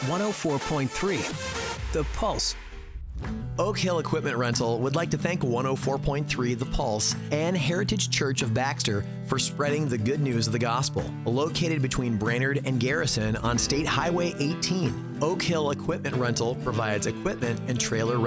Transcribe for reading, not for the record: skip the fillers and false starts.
104.3 The Pulse. Oak Hill Equipment Rental would like to thank 104.3 The Pulse and Heritage Church of Baxter for spreading the good news of the gospel. Located between Brainerd and Garrison on State Highway 18, Oak Hill Equipment Rental provides equipment and trailer